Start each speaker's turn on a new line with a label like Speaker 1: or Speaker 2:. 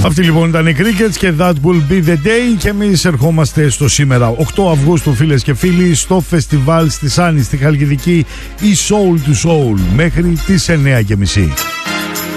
Speaker 1: Αυτή λοιπόν ήταν οι Crickets και That Will Be The Day. Και εμείς ερχόμαστε στο σήμερα 8 Αυγούστου, φίλες και φίλοι, στο φεστιβάλ στη Σάνη, στη Χαλκιδική, η Soul to Soul, μέχρι τις 9:30.